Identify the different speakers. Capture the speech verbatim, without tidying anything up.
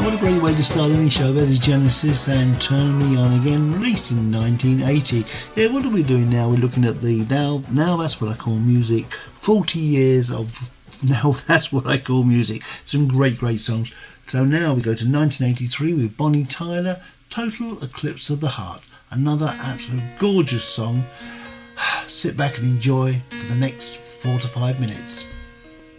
Speaker 1: What a great way to start any show. That is Genesis and Turn Me On Again, released in nineteen eighty. Yeah, what are we doing now? We're looking at the now, now that's what I call music. forty years of now that's what I call music. Some great, great songs. So now we go to nineteen eighty-three with Bonnie Tyler, Total Eclipse of the Heart. Another absolute gorgeous song. Sit back and enjoy for the next four to five minutes.